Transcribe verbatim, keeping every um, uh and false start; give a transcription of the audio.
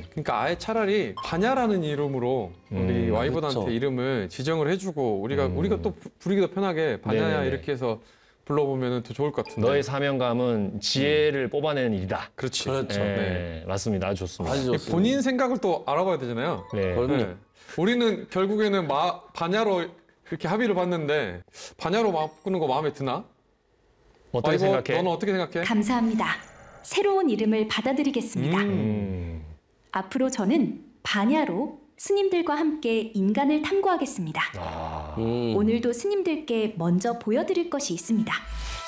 그러니까 아예 차라리 반야라는 이름으로 우리 음, 와이번한테 그렇죠. 이름을 지정을 해주고 우리가 음. 우리가 또 부- 부르기도 편하게 반야야 네네네. 이렇게 해서 불러보면 더 좋을 것 같은데. 너의 사명감은 지혜를 뽑아내는 일이다. 그렇지. 그렇죠. 네, 맞습니다. 아주 좋습니다. 아주 좋습니다. 본인 생각을 또 알아봐야 되잖아요. 네. 그럼요. 네. 우리는 결국에는 마, 반야로 이렇게 합의를 봤는데 반야로 바꾸는 거 마음에 드나? 어떻게 와이번, 생각해? 너는 어떻게 생각해? 감사합니다. 새로운 이름을 받아들이겠습니다. 음. 음. 앞으로 저는 반야로 스님들과 함께 인간을 탐구하겠습니다. 아. 음. 오늘도 스님들께 먼저 보여드릴 것이 있습니다.